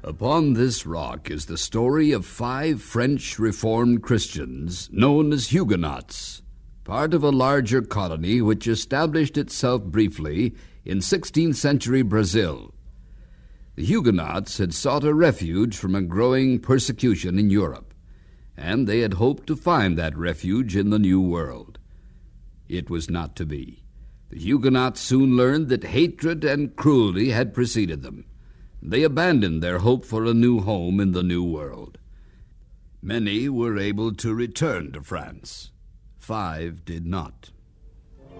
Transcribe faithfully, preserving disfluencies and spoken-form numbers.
Upon this rock is the story of five French Reformed Christians known as Huguenots, part of a larger colony which established itself briefly in sixteenth century Brazil. The Huguenots had sought a refuge from a growing persecution in Europe, and they had hoped to find that refuge in the New World. It was not to be. The Huguenots soon learned that hatred and cruelty had preceded them. They abandoned their hope for a new home in the New World. Many were able to return to France. Five did not.